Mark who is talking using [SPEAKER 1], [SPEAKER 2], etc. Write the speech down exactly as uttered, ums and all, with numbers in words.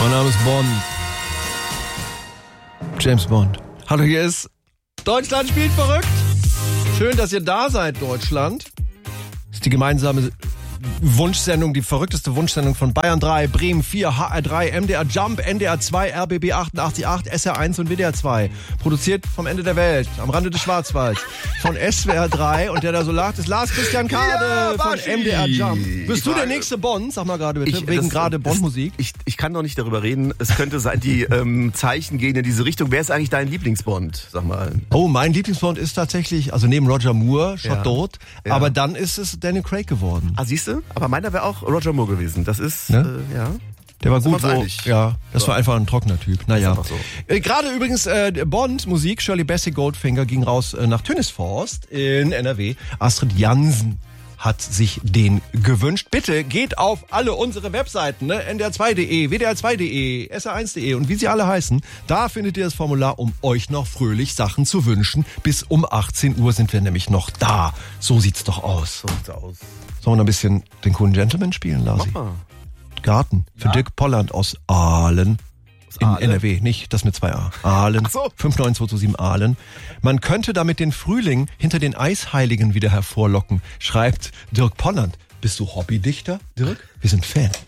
[SPEAKER 1] Mein Name ist Bond. James Bond. Hallo, hier ist Deutschland spielt verrückt. Schön, dass ihr da seid, Deutschland. Das ist die gemeinsame Wunschsendung, die verrückteste Wunschsendung von Bayern drei, Bremen vier, H R drei, M D R Jump, N D R zwei, R B B achtundachtzig Komma acht, S R eins und W D R zwei. Produziert vom Ende der Welt, am Rande des Schwarzwalds. Von S W R drei und der da so lacht, ist Lars Christian Kade
[SPEAKER 2] ja,
[SPEAKER 1] von M D R Jump. Bist
[SPEAKER 2] ich
[SPEAKER 1] du
[SPEAKER 2] war,
[SPEAKER 1] der nächste Bond? Sag mal gerade bitte,
[SPEAKER 2] ich,
[SPEAKER 1] wegen
[SPEAKER 2] das,
[SPEAKER 1] gerade Bond-Musik.
[SPEAKER 2] Ich, ich kann doch nicht darüber reden. Es könnte sein, die ähm, Zeichen gehen in diese Richtung. Wer ist eigentlich dein Lieblingsbond? Sag mal.
[SPEAKER 1] Oh, mein Lieblingsbond ist tatsächlich, also neben Roger Moore, Shot
[SPEAKER 2] Ja.
[SPEAKER 1] tot,
[SPEAKER 2] Ja.
[SPEAKER 1] aber dann ist es Daniel Craig geworden.
[SPEAKER 2] Ah, siehst du? Aber meiner wäre auch Roger Moore gewesen. Das ist,
[SPEAKER 1] Ne?
[SPEAKER 2] äh, ja.
[SPEAKER 1] Der war
[SPEAKER 2] Sind
[SPEAKER 1] gut,
[SPEAKER 2] wir uns
[SPEAKER 1] wo,
[SPEAKER 2] einig?
[SPEAKER 1] ja, das
[SPEAKER 2] So.
[SPEAKER 1] war einfach ein trockener Typ. Naja.
[SPEAKER 2] Ist einfach so.
[SPEAKER 1] Äh, Gerade übrigens äh, Bond-Musik, Shirley Bassey Goldfinger ging raus äh, nach Tönisforst in N R W. Astrid Jansen hat sich den gewünscht. Bitte geht auf alle unsere Webseiten, ne? N D R zwei Punkt de, W D R zwei Punkt de, S R eins Punkt de und wie sie alle heißen. Da findet ihr das Formular, um euch noch fröhlich Sachen zu wünschen. Bis um achtzehn Uhr sind wir nämlich noch da. So sieht's doch aus.
[SPEAKER 2] So sieht's aus.
[SPEAKER 1] Sollen wir noch ein bisschen den coolen Gentleman spielen, Lasi?
[SPEAKER 2] Mach mal.
[SPEAKER 1] Garten für
[SPEAKER 2] Ja.
[SPEAKER 1] Dirk Polland aus Aalen. In
[SPEAKER 2] Aale?
[SPEAKER 1] N R W, nicht das mit zwei A. Aalen.
[SPEAKER 2] Ach so.
[SPEAKER 1] fünf neun zwei zwei sieben Aalen. Man könnte damit den Frühling hinter den Eisheiligen wieder hervorlocken, schreibt Dirk Polland. Bist du Hobbydichter, Dirk? Wir sind Fan.